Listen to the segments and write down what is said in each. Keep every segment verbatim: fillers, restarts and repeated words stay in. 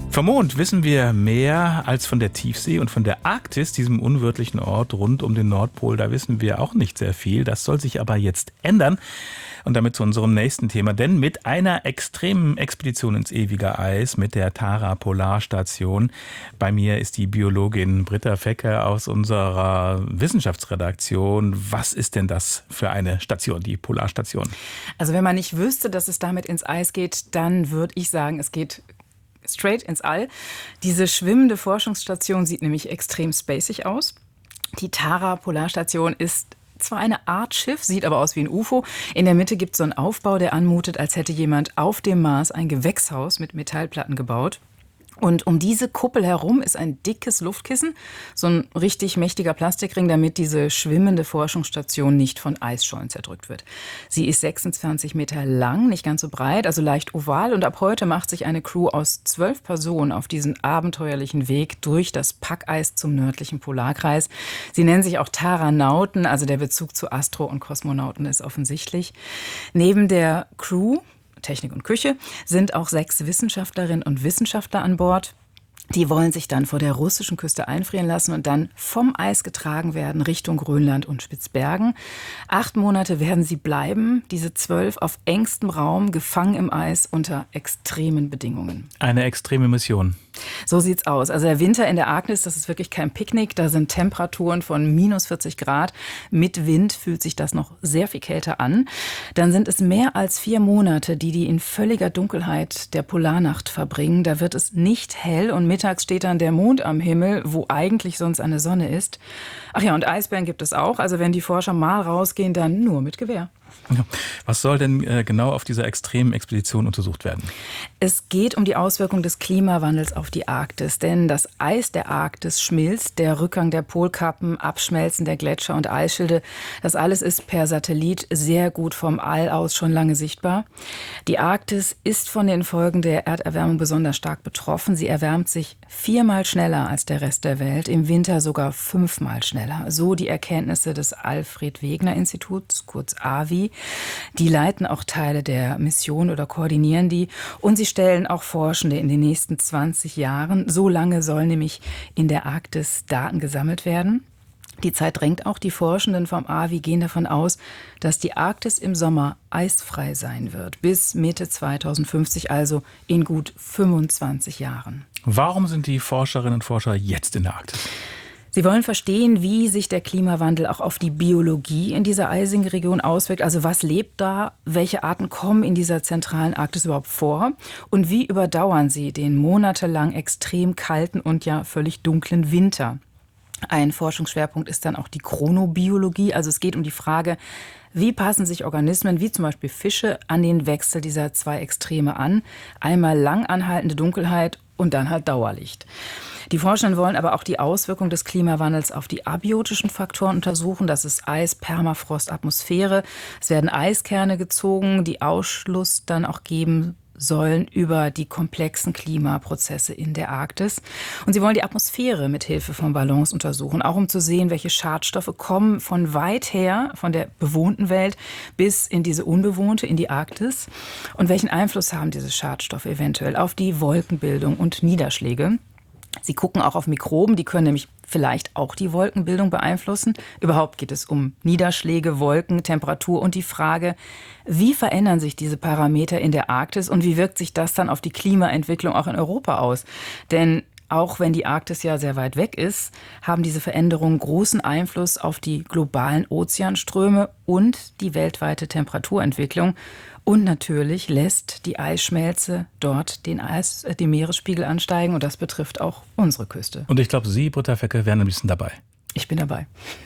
Vom Mond wissen wir mehr als von der Tiefsee und von der Arktis, diesem unwirtlichen Ort rund um den Nordpol. Da wissen wir auch nicht sehr viel. Das soll sich aber jetzt ändern. Und damit zu unserem nächsten Thema. Denn mit einer extremen Expedition ins ewige Eis, mit der Tara Polarstation. Bei mir ist die Biologin Britta Fecke aus unserer Wissenschaftsredaktion. Was ist denn das für eine Station, die Polarstation? Also wenn man nicht wüsste, dass es damit ins Eis geht, dann würde ich sagen, es geht straight ins All. Diese schwimmende Forschungsstation sieht nämlich extrem spacig aus. Die Tara Polarstation ist zwar eine Art Schiff, sieht aber aus wie ein U F O. In der Mitte gibt es so einen Aufbau, der anmutet, als hätte jemand auf dem Mars ein Gewächshaus mit Metallplatten gebaut. Und um diese Kuppel herum ist ein dickes Luftkissen, so ein richtig mächtiger Plastikring, damit diese schwimmende Forschungsstation nicht von Eisschollen zerdrückt wird. Sie ist sechsundzwanzig Meter lang, nicht ganz so breit, also leicht oval. Und ab heute macht sich eine Crew aus zwölf Personen auf diesen abenteuerlichen Weg durch das Packeis zum nördlichen Polarkreis. Sie nennen sich auch Taranauten, also der Bezug zu Astro- und Kosmonauten ist offensichtlich. Neben der Crew, Technik und Küche, sind auch sechs Wissenschaftlerinnen und Wissenschaftler an Bord. Die wollen sich dann vor der russischen Küste einfrieren lassen und dann vom Eis getragen werden Richtung Grönland und Spitzbergen. Acht Monate werden sie bleiben, diese zwölf auf engstem Raum, gefangen im Eis unter extremen Bedingungen. Eine extreme Mission. So sieht's aus. Also der Winter in der Arktis, das ist wirklich kein Picknick. Da sind Temperaturen von minus vierzig Grad. Mit Wind fühlt sich das noch sehr viel kälter an. Dann sind es mehr als vier Monate, die die in völliger Dunkelheit der Polarnacht verbringen. Da wird es nicht hell und mittags steht dann der Mond am Himmel, wo eigentlich sonst eine Sonne ist. Ach ja, und Eisbären gibt es auch. Also wenn die Forscher mal rausgehen, dann nur mit Gewehr. Ja. Was soll denn äh, genau auf dieser extremen Expedition untersucht werden? Es geht um die Auswirkung des Klimawandels auf die Arktis. Denn das Eis der Arktis schmilzt, der Rückgang der Polkappen, Abschmelzen der Gletscher und Eisschilde. Das alles ist per Satellit sehr gut vom All aus schon lange sichtbar. Die Arktis ist von den Folgen der Erderwärmung besonders stark betroffen. Sie erwärmt sich viermal schneller als der Rest der Welt, im Winter sogar fünfmal schneller. So die Erkenntnisse des Alfred-Wegener-Instituts, kurz A W I. Die leiten auch Teile der Mission oder koordinieren die. Und sie stellen auch Forschende in den nächsten zwanzig Jahren. So lange sollen nämlich in der Arktis Daten gesammelt werden. Die Zeit drängt auch. Die Forschenden vom A W I gehen davon aus, dass die Arktis im Sommer eisfrei sein wird. Bis Mitte zweitausendfünfzig, also in gut fünfundzwanzig Jahren. Warum sind die Forscherinnen und Forscher jetzt in der Arktis? Sie wollen verstehen, wie sich der Klimawandel auch auf die Biologie in dieser eisigen Region auswirkt. Also was lebt da? Welche Arten kommen in dieser zentralen Arktis überhaupt vor? Und wie überdauern sie den monatelang extrem kalten und ja völlig dunklen Winter? Ein Forschungsschwerpunkt ist dann auch die Chronobiologie. Also es geht um die Frage, wie passen sich Organismen wie zum Beispiel Fische an den Wechsel dieser zwei Extreme an? Einmal lang anhaltende Dunkelheit und dann halt Dauerlicht. Die Forschenden wollen aber auch die Auswirkung des Klimawandels auf die abiotischen Faktoren untersuchen. Das ist Eis, Permafrost, Atmosphäre. Es werden Eiskerne gezogen, die Ausschluss dann auch geben sollen über die komplexen Klimaprozesse in der Arktis. Und sie wollen die Atmosphäre mit Hilfe von Ballons untersuchen, auch um zu sehen, welche Schadstoffe kommen von weit her, von der bewohnten Welt bis in diese unbewohnte, in die Arktis. Und welchen Einfluss haben diese Schadstoffe eventuell auf die Wolkenbildung und Niederschläge? Sie gucken auch auf Mikroben, die können nämlich vielleicht auch die Wolkenbildung beeinflussen. Überhaupt geht es um Niederschläge, Wolken, Temperatur und die Frage, wie verändern sich diese Parameter in der Arktis und wie wirkt sich das dann auf die Klimaentwicklung auch in Europa aus? Denn auch wenn die Arktis ja sehr weit weg ist, haben diese Veränderungen großen Einfluss auf die globalen Ozeanströme und die weltweite Temperaturentwicklung. Und natürlich lässt die Eisschmelze dort den, Eis, äh, den Meeresspiegel ansteigen und das betrifft auch unsere Küste. Und ich glaube, Sie, Britta Fecke, wären ein bisschen dabei. Ich bin dabei.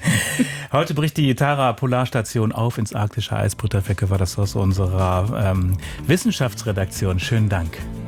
Heute bricht die Tara Polarstation auf ins arktische Eis. Britta Fecke war das aus unserer ähm, Wissenschaftsredaktion. Schönen Dank.